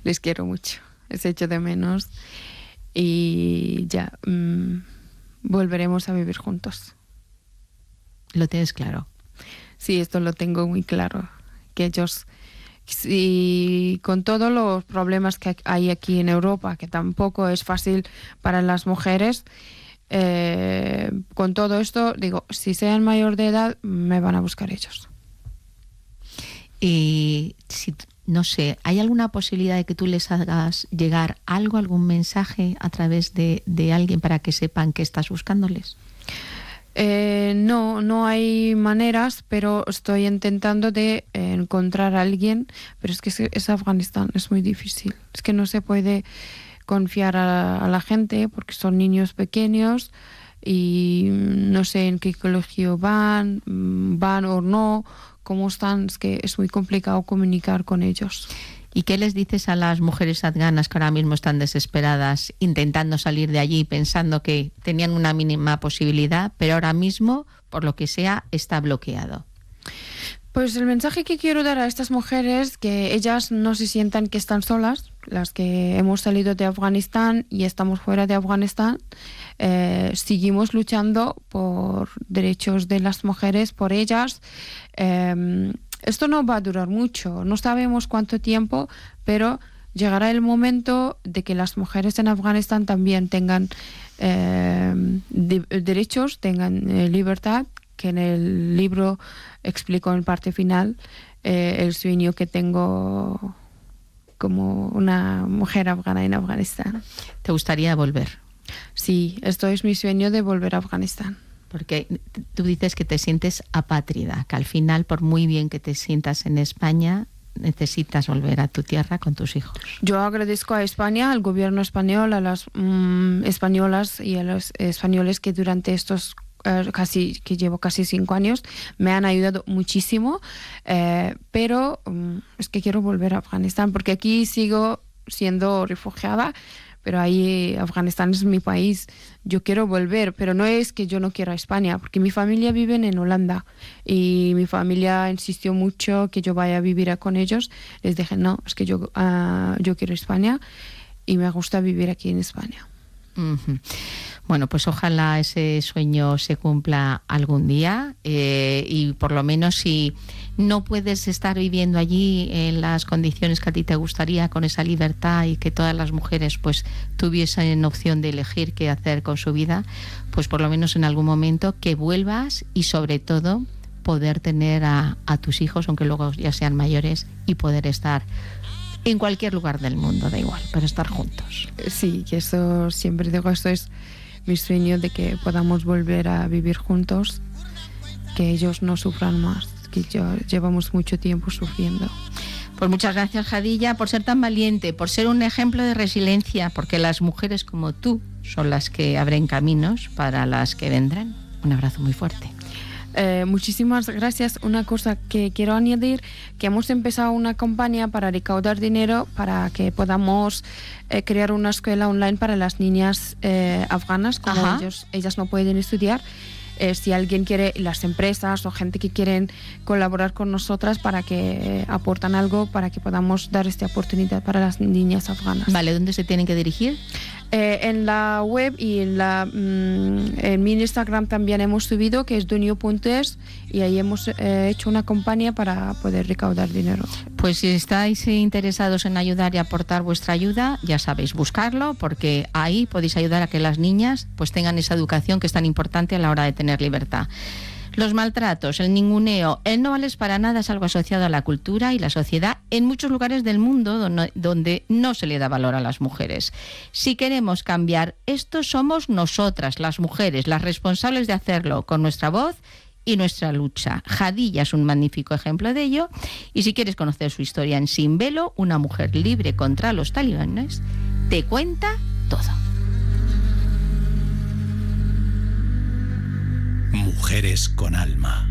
les quiero mucho, les echo de menos y ya volveremos a vivir juntos. ¿Lo tienes claro? Sí, esto lo tengo muy claro, que ellos, y con todos los problemas que hay aquí en Europa, que tampoco es fácil para las mujeres, con todo esto, digo, si sean mayor de edad, me van a buscar ellos. Y si, no sé, ¿hay alguna posibilidad de que tú les hagas llegar algo, algún mensaje a través de alguien para que sepan que estás buscándoles? No hay maneras, pero estoy intentando de encontrar a alguien, pero es que es Afganistán, es muy difícil. Es que no se puede confiar a la gente porque son niños pequeños y no sé en qué colegio van o no, cómo están, es que es muy complicado comunicar con ellos. ¿Y qué les dices a las mujeres afganas que ahora mismo están desesperadas, intentando salir de allí, pensando que tenían una mínima posibilidad, pero ahora mismo, por lo que sea, está bloqueado? Pues el mensaje que quiero dar a estas mujeres, que ellas no se sientan que están solas, las que hemos salido de Afganistán y estamos fuera de Afganistán, seguimos luchando por derechos de las mujeres, por ellas. Esto no va a durar mucho, no sabemos cuánto tiempo, pero llegará el momento de que las mujeres en Afganistán también tengan derechos, tengan libertad, que en el libro explico en parte final el sueño que tengo como una mujer afgana en Afganistán. ¿Te gustaría volver? Sí, esto es mi sueño de volver a Afganistán. Porque tú dices que te sientes apátrida, que al final, por muy bien que te sientas en España, necesitas volver a tu tierra con tus hijos. Yo agradezco a España, al gobierno español, a las españolas y a los españoles que durante estos que llevo casi 5 años, me han ayudado muchísimo, pero es que quiero volver a Afganistán, porque aquí sigo siendo refugiada, pero ahí Afganistán es mi país, yo quiero volver, pero no es que yo no quiera España, porque mi familia vive en Holanda y mi familia insistió mucho que yo vaya a vivir con ellos. Les dije, no, es que yo quiero España y me gusta vivir aquí en España. Uh-huh. Bueno, pues ojalá ese sueño se cumpla algún día y por lo menos si no puedes estar viviendo allí en las condiciones que a ti te gustaría, con esa libertad y que todas las mujeres pues tuviesen opción de elegir qué hacer con su vida, pues por lo menos en algún momento que vuelvas y sobre todo poder tener a tus hijos, aunque luego ya sean mayores, y poder estar en cualquier lugar del mundo, da igual, pero estar juntos. Sí, que eso siempre digo, esto es mi sueño, de que podamos volver a vivir juntos, que ellos no sufran más, que llevamos mucho tiempo sufriendo. Pues muchas gracias, Jadilla, por ser tan valiente, por ser un ejemplo de resiliencia, porque las mujeres como tú son las que abren caminos para las que vendrán. Un abrazo muy fuerte. Muchísimas gracias. Una cosa que quiero añadir, que hemos empezado una campaña para recaudar dinero para que podamos crear una escuela online para las niñas afganas, como ellas no pueden estudiar. Si alguien quiere, las empresas o gente que quieren colaborar con nosotras para que aportan algo, para que podamos dar esta oportunidad para las niñas afganas. Vale, ¿dónde se tienen que dirigir? En la web y en mi Instagram también hemos subido, que es dunio.es, y ahí hemos hecho una campaña para poder recaudar dinero. Pues si estáis interesados en ayudar y aportar vuestra ayuda, ya sabéis, buscarlo, porque ahí podéis ayudar a que las niñas pues tengan esa educación que es tan importante a la hora de tener libertad. Los maltratos, el ninguneo, el no vales para nada es algo asociado a la cultura y la sociedad en muchos lugares del mundo donde no se le da valor a las mujeres. Si queremos cambiar esto, somos nosotras, las mujeres, las responsables de hacerlo con nuestra voz y nuestra lucha. Jadilla es un magnífico ejemplo de ello, y si quieres conocer su historia en Sin Velo, una mujer libre contra los talibanes, te cuenta todo. Mujeres con alma.